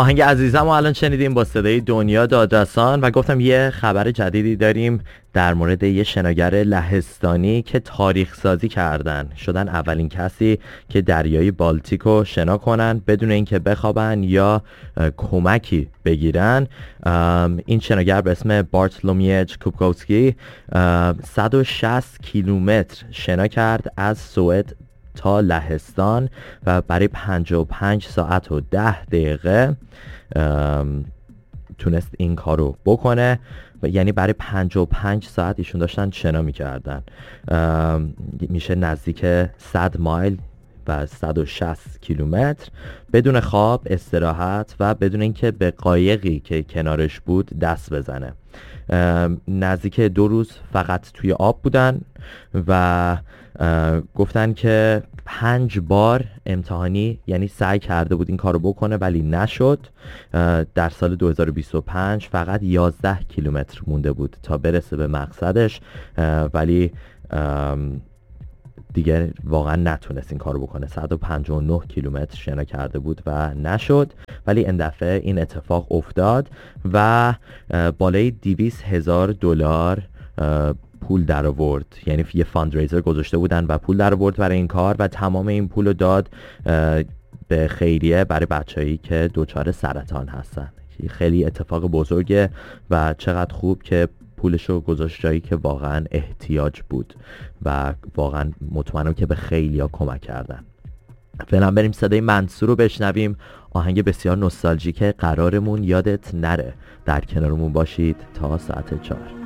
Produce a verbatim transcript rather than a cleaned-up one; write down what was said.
آهنگ عزیزم رو الان شنیدیم با صدای دنیا دادرسان و گفتم یه خبر جدیدی داریم در مورد یه شناگر لهستانی که تاریخ سازی کردن، شدن اولین کسی که دریای بالتیک رو شنا کنن بدون اینکه بخوابن یا کمکی بگیرن. این شناگر به اسم بارتلومیج کوبکوسکی صد و شصت کیلومتر شنا کرد از سوئد تا لهستان و برای پنجاه و پنج ساعت و ده دقیقه تونست این کارو بکنه و یعنی برای پنجاه و پنج ساعت ایشون داشتن شنا میکردن. میشه نزدیک صد مایل و صد و شصت کیلومتر بدون خواب، استراحت و بدون اینکه به قایقی که کنارش بود دست بزنه. نزدیک دو روز فقط توی آب بودن و گفتن که پنج بار امتحانی یعنی سعی کرده بود این کارو بکنه ولی نشد. در سال دو هزار و بیست و پنج فقط یازده کیلومتر مونده بود تا برسه به مقصدش، ولی دیگه واقعا نتونست این کارو بکنه. صد و پنجاه و نه کیلومتر شنا کرده بود و نشد، ولی این دفعه این اتفاق افتاد و بالای دویست هزار دلار پول در آورد. یعنی یه فاندریزر گذاشته بودن و پول در آورد برای این کار و تمام این پول رو داد به خیریه برای بچه‌ای که دچار سرطان هستن. خیلی اتفاق بزرگه و چقدر خوب که پولش رو گذاشت جایی که واقعا احتیاج بود و واقعا مطمئنم که به خیلیا کمک کردن. فعلا بریم صدای منصور رو بشنویم، آهنگ بسیار نوستالژیک قرارمون یادت نره. در کنارمون باشید تا ساعت چهار.